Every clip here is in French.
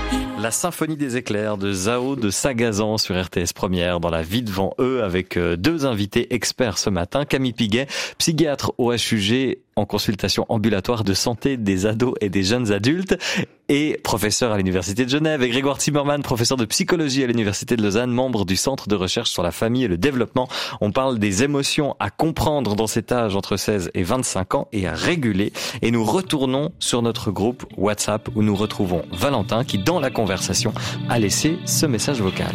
La symphonie des éclairs de Zao de Sagazan sur RTS Première dans la vie devant eux avec deux invités experts ce matin. Camille Piguet, psychiatre au HUG en consultation ambulatoire de santé des ados et des jeunes adultes et professeur à l'Université de Genève, et Grégoire Zimmermann, professeur de psychologie à l'Université de Lausanne, membre du Centre de recherche sur la famille et le développement. On parle des émotions à comprendre dans cet âge entre 16 et 25 ans et à réguler. Et nous retournons sur notre groupe WhatsApp où nous retrouvons Valentin qui, dans la conversation, a laissé ce message vocal.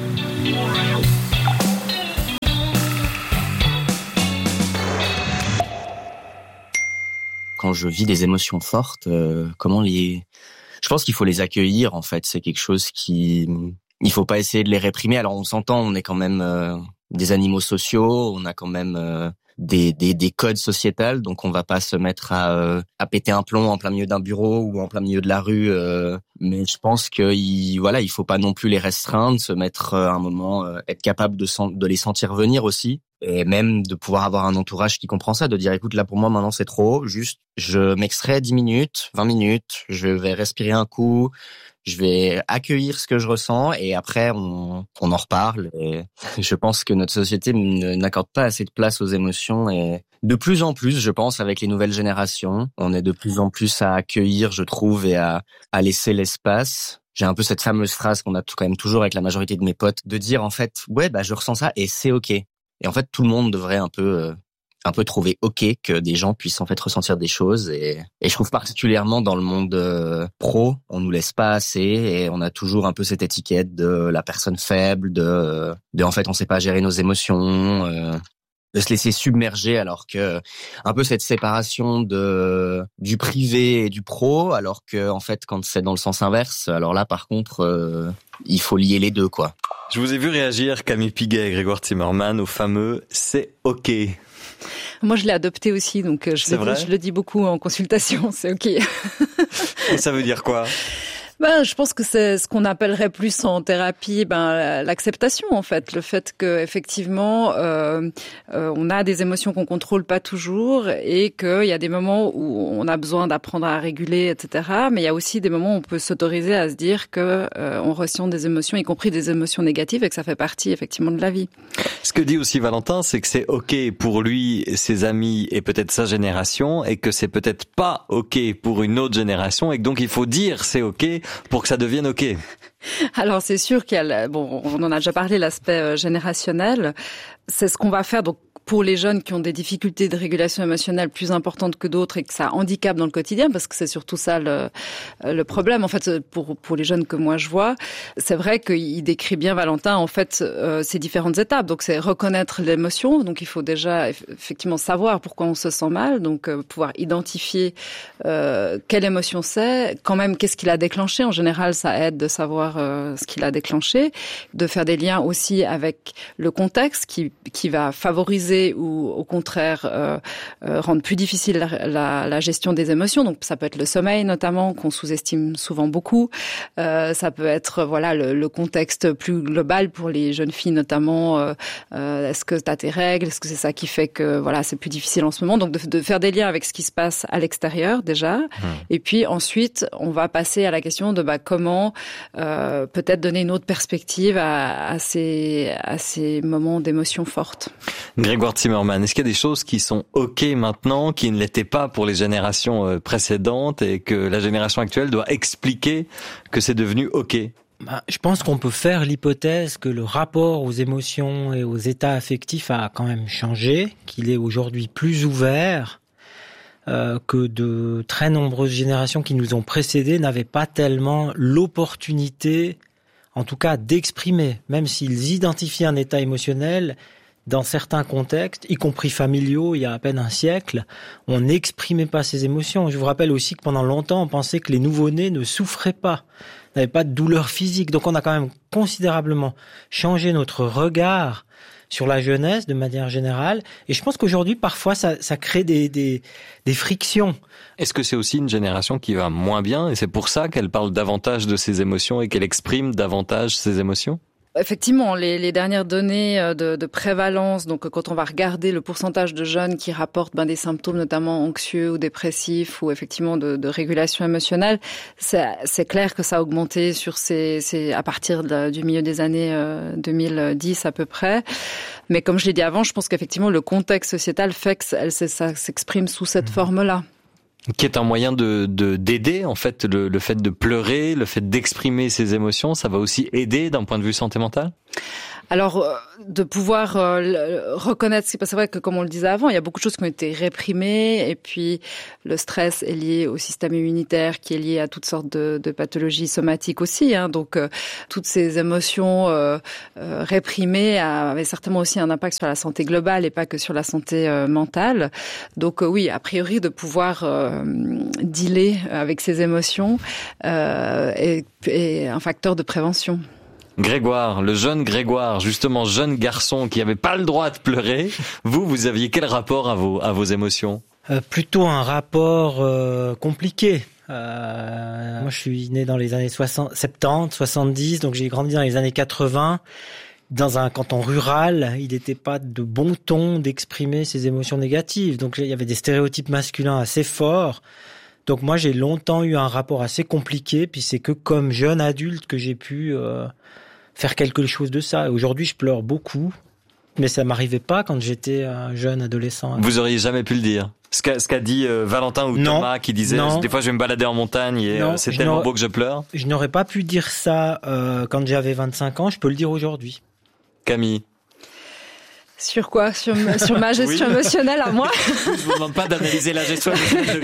Quand je vis des émotions fortes, je pense qu'il faut les accueillir, en fait. C'est quelque chose il faut pas essayer de les réprimer. Alors on s'entend, on est quand même des animaux sociaux, on a quand même des codes sociétals, donc on va pas se mettre à péter un plomb en plein milieu d'un bureau ou en plein milieu de la rue. Mais je pense il faut pas non plus les restreindre, se mettre à un moment, être capable de les sentir venir aussi. Et même de pouvoir avoir un entourage qui comprend ça, de dire écoute, là pour moi maintenant c'est trop, juste je m'extrais 10 minutes, 20 minutes, je vais respirer un coup, je vais accueillir ce que je ressens et après on en reparle. Et je pense que notre société n'accorde pas assez de place aux émotions et de plus en plus, je pense, avec les nouvelles générations, on est de plus en plus à accueillir, je trouve, et à laisser l'espace. J'ai un peu cette fameuse phrase qu'on a quand même toujours avec la majorité de mes potes, de dire en fait, ouais, je ressens ça et c'est ok. Et en fait, tout le monde devrait un peu trouver ok que des gens puissent en fait ressentir des choses. Et je trouve particulièrement dans le monde pro, on nous laisse pas assez et on a toujours un peu cette étiquette de la personne faible, de en fait on sait pas gérer nos émotions, de se laisser submerger, alors que un peu cette séparation du privé et du pro, alors que en fait quand c'est dans le sens inverse, alors là par contre il faut lier les deux, quoi. Je vous ai vu réagir, Camille Piguet et Grégoire Zimmermann, au fameux « c'est ok ». Moi, je l'ai adopté aussi, donc je le dis beaucoup en consultation, c'est ok. Et ça veut dire quoi ? Je pense que c'est ce qu'on appellerait plus en thérapie, l'acceptation, en fait. Le fait que, effectivement, on a des émotions qu'on contrôle pas toujours et qu'il y a des moments où on a besoin d'apprendre à réguler, etc. Mais il y a aussi des moments où on peut s'autoriser à se dire que, on ressent des émotions, y compris des émotions négatives, et que ça fait partie, effectivement, de la vie. Ce que dit aussi Valentin, c'est que c'est ok pour lui, ses amis et peut-être sa génération, et que c'est peut-être pas ok pour une autre génération, et que donc il faut dire c'est ok pour que ça devienne ok. Alors c'est sûr on en a déjà parlé, l'aspect générationnel. C'est ce qu'on va faire donc pour les jeunes qui ont des difficultés de régulation émotionnelle plus importantes que d'autres et que ça handicape dans le quotidien, parce que c'est surtout ça le problème en fait pour les jeunes que moi je vois. C'est vrai qu'il décrit bien, Valentin, en fait ces différentes étapes. Donc c'est reconnaître l'émotion, donc il faut déjà effectivement savoir pourquoi on se sent mal, donc pouvoir identifier quelle émotion c'est, quand même qu'est-ce qui l'a déclenché. En général ça aide de savoir ce qui l'a déclenché, de faire des liens aussi avec le contexte qui va favoriser ou au contraire rendre plus difficile la gestion des émotions. Donc ça peut être le sommeil notamment, qu'on sous-estime souvent beaucoup. Ça peut être le contexte plus global pour les jeunes filles notamment. Est-ce que tu as tes règles ? Est-ce que c'est ça qui fait que c'est plus difficile en ce moment ? Donc de faire des liens avec ce qui se passe à l'extérieur déjà. Et puis ensuite on va passer à la question de comment peut-être donner une autre perspective à ces moments d'émotions fortes. Grégoire Zimmermann, est-ce qu'il y a des choses qui sont ok maintenant, qui ne l'étaient pas pour les générations précédentes et que la génération actuelle doit expliquer que c'est devenu ok ? Je pense qu'on peut faire l'hypothèse que le rapport aux émotions et aux états affectifs a quand même changé, qu'il est aujourd'hui plus ouvert, que de très nombreuses générations qui nous ont précédés n'avaient pas tellement l'opportunité, en tout cas, d'exprimer, même s'ils identifient un état émotionnel. Dans certains contextes, y compris familiaux, il y a à peine un siècle, on n'exprimait pas ses émotions. Je vous rappelle aussi que pendant longtemps, on pensait que les nouveau-nés ne souffraient pas, n'avaient pas de douleur physique. Donc on a quand même considérablement changé notre regard sur la jeunesse de manière générale. Et je pense qu'aujourd'hui, parfois, ça crée des frictions. Est-ce que c'est aussi une génération qui va moins bien et c'est pour ça qu'elle parle davantage de ses émotions et qu'elle exprime davantage ses émotions ? Effectivement, les dernières données de prévalence, donc quand on va regarder le pourcentage de jeunes qui rapportent des symptômes notamment anxieux ou dépressifs ou effectivement de régulation émotionnelle, c'est clair que ça a augmenté à partir du milieu des années 2010 à peu près. Mais comme je l'ai dit avant, je pense qu'effectivement le contexte sociétal fait que ça s'exprime sous cette forme-là. Qui est un moyen d'aider, en fait, le fait de pleurer, le fait d'exprimer ses émotions, ça va aussi aider d'un point de vue santé mentale ? Alors, de pouvoir reconnaître, c'est vrai que comme on le disait avant, il y a beaucoup de choses qui ont été réprimées, et puis le stress est lié au système immunitaire, qui est lié à toutes sortes de pathologies somatiques aussi. Donc, toutes ces émotions réprimées avaient certainement aussi un impact sur la santé globale et pas que sur la santé mentale. Donc, oui, a priori, de pouvoir dealer avec ces émotions est un facteur de prévention. Grégoire, le jeune Grégoire, justement jeune garçon qui avait pas le droit de pleurer, vous aviez quel rapport à vos émotions ? Plutôt un rapport compliqué. Moi, je suis né dans les années 70, 70, donc j'ai grandi dans les années 80. Dans un canton rural, il n'était pas de bon ton d'exprimer ses émotions négatives. Donc il y avait des stéréotypes masculins assez forts. Donc moi, j'ai longtemps eu un rapport assez compliqué. Puis c'est que comme jeune adulte que j'ai pu faire quelque chose de ça. Aujourd'hui, je pleure beaucoup, mais ça m'arrivait pas quand j'étais jeune adolescent. Vous auriez jamais pu le dire. Ce qu'a dit Valentin ou Thomas qui disait des fois je vais me balader en montagne et c'est tellement beau que je pleure. Je n'aurais pas pu dire ça quand j'avais 25 ans, je peux le dire aujourd'hui. Camille. Sur quoi ? Sur ma gestion émotionnelle à moi ? Je vous demande pas d'analyser la gestion émotionnelle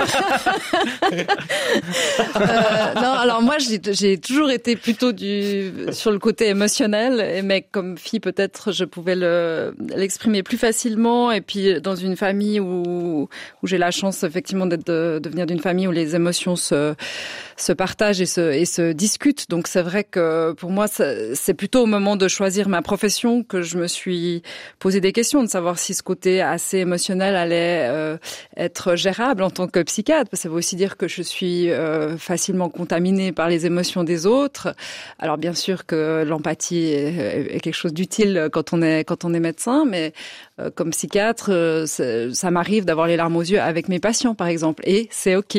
de Grégoire. Non, alors moi j'ai toujours été plutôt sur le côté émotionnel, mais comme fille peut-être je pouvais l'exprimer plus facilement, et puis dans une famille où j'ai la chance effectivement de venir d'une famille où les émotions se partagent et se discutent. Donc c'est vrai que pour moi c'est plutôt au moment de choisir ma profession que je me suis posé des questions, de savoir si ce côté assez émotionnel allait être gérable en tant que psychiatre. Ça veut aussi dire que je suis facilement contaminée par les émotions des autres. Alors bien sûr que l'empathie est quelque chose d'utile quand on est médecin, mais comme psychiatre, ça m'arrive d'avoir les larmes aux yeux avec mes patients par exemple, et c'est OK.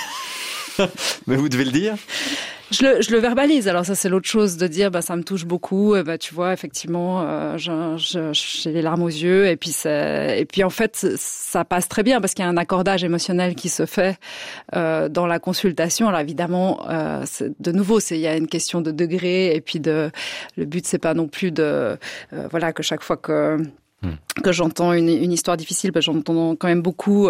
Mais vous devez le dire ? Je le verbalise. Alors ça, c'est l'autre chose de dire, ça me touche beaucoup. Et tu vois, effectivement, j'ai les larmes aux yeux. Et puis en fait, ça passe très bien parce qu'il y a un accordage émotionnel qui se fait dans la consultation. Alors évidemment, de nouveau, il y a une question de degré. Et puis le but, c'est pas non plus que chaque fois que j'entends une histoire difficile, j'entends quand même beaucoup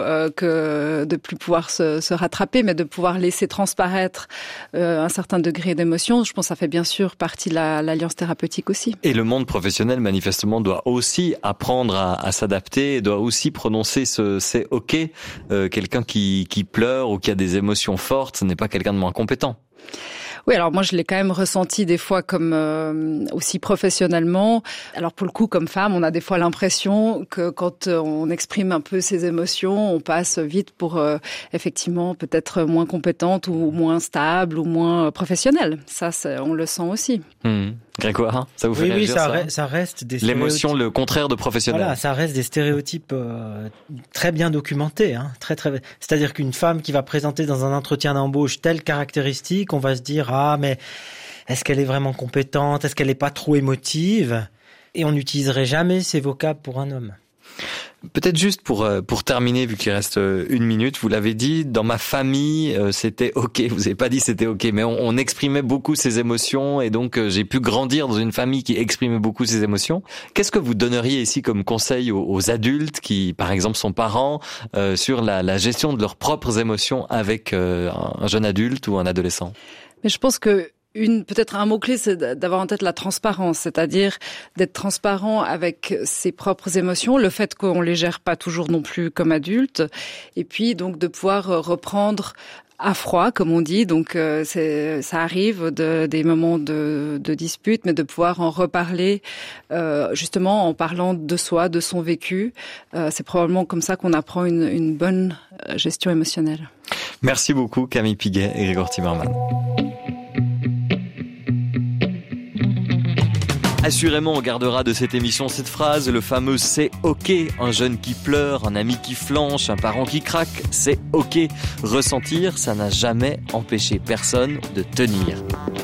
que de plus pouvoir se rattraper, mais de pouvoir laisser transparaître un certain degré d'émotion. Je pense que ça fait bien sûr partie de l'alliance thérapeutique aussi. Et le monde professionnel, manifestement, doit aussi apprendre à s'adapter, et doit aussi prononcer c'est OK. Quelqu'un qui pleure ou qui a des émotions fortes, ce n'est pas quelqu'un de moins compétent. Oui, alors moi je l'ai quand même ressenti des fois comme aussi professionnellement. Alors pour le coup, comme femme, on a des fois l'impression que quand on exprime un peu ses émotions, on passe vite pour effectivement peut-être moins compétente ou moins stable ou moins professionnelle. Ça, on le sent aussi. Grégoire, ça vous fait réagir ça reste des stéréotypes. L'émotion, le contraire de professionnel. Voilà, ça reste des stéréotypes très bien documentés. Très. C'est-à-dire qu'une femme qui va présenter dans un entretien d'embauche telle caractéristique, on va se dire mais est-ce qu'elle est vraiment compétente ? Est-ce qu'elle n'est pas trop émotive ? Et on n'utiliserait jamais ces vocables pour un homme. Peut-être juste pour terminer, vu qu'il reste une minute, vous l'avez dit, dans ma famille, c'était OK. Vous avez pas dit c'était OK, mais on exprimait beaucoup ses émotions, et donc j'ai pu grandir dans une famille qui exprimait beaucoup ses émotions. Qu'est-ce que vous donneriez ici comme conseil aux adultes qui, par exemple, sont parents, sur la gestion de leurs propres émotions avec un jeune adulte ou un adolescent ? Mais je pense que peut-être un mot-clé, c'est d'avoir en tête la transparence, c'est-à-dire d'être transparent avec ses propres émotions, le fait qu'on les gère pas toujours non plus comme adulte, et puis donc de pouvoir reprendre à froid, comme on dit. Donc ça arrive des moments de dispute, mais de pouvoir en reparler justement en parlant de soi, de son vécu. C'est probablement comme ça qu'on apprend une bonne gestion émotionnelle. Merci beaucoup Camille Piguet et Grégoire Timmerman. Assurément, on gardera de cette émission cette phrase, le fameux « c'est ok ». Un jeune qui pleure, un ami qui flanche, un parent qui craque, c'est ok. Ressentir, ça n'a jamais empêché personne de tenir.